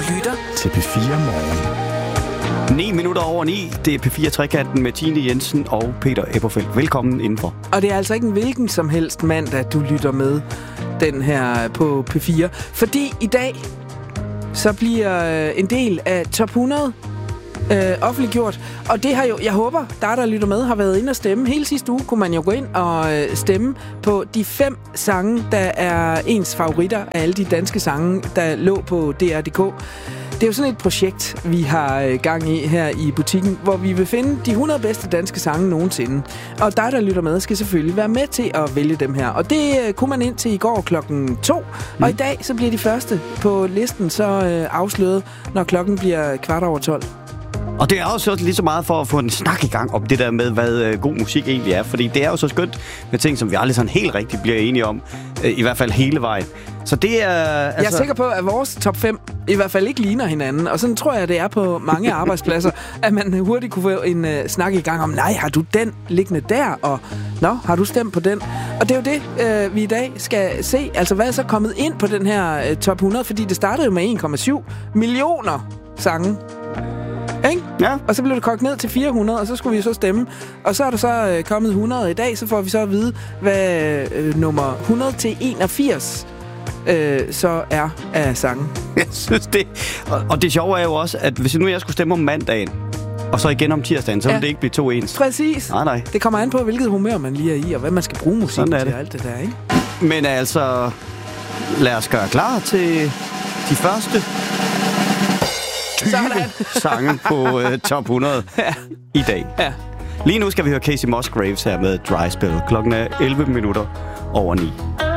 lytter til P4 Morgen. 9 minutter over 9. Det er P4-trekanten med Tine Jensen og Peter Epperfeldt. Velkommen indenfor. Og det er altså ikke en hvilken som helst mandag, du lytter med den her på P4. Fordi i dag, så bliver en del af Top 100 offentliggjort. Og det har jo, jeg håber, der lytter med, har været inde og stemme. Hele sidste uge kunne man jo gå ind og stemme på de 5 sange, der er ens favoritter af alle de danske sange, der lå på DR.dk. Det er jo sådan et projekt, vi har gang i her i butikken, hvor vi vil finde de 100 bedste danske sange nogensinde. Og dig, der lytter med, skal selvfølgelig være med til at vælge dem her. Og det kunne man ind til i går klokken 2. Og i dag så bliver de første på listen så afsløret, når klokken bliver 12:15. Og det er også lige så meget for at få en snak i gang om det der med, hvad god musik egentlig er. Fordi det er jo så skønt med ting, som vi aldrig sådan helt rigtigt bliver enige om. I hvert fald hele vejen. Så det er... Altså... Jeg er sikker på, at vores top 5 i hvert fald ikke ligner hinanden. Og sådan tror jeg, det er på mange arbejdspladser, at man hurtigt kunne få en snak i gang om, nej, har du den liggende der? Og nå, har du stemt på den? Og det er jo det, vi i dag skal se. Altså, hvad er så kommet ind på den her top 100? Fordi det startede jo med 1,7 millioner sange. Ikke? Ja. Og så blev det kogt ned til 400, og så skulle vi så stemme. Og så er der så kommet 100 i dag, så får vi så at vide, hvad nummer 100 til 81 så er af sange. Jeg synes det. Og det sjove er jo også, at hvis nu jeg skulle stemme om mandagen, og så igen om tirsdagen, så ville det ikke blive 2 ens. Præcis. Nej. Det kommer an på, hvilket humør man lige er i, og hvad man skal bruge musik til og alt det der, ikke? Men altså, lad os gøre klar til de første 20 sange på top 100 i dag. Ja. Lige nu skal vi høre Kacey Musgraves her med Dry Spell. Klokken er 11 minutter over 9.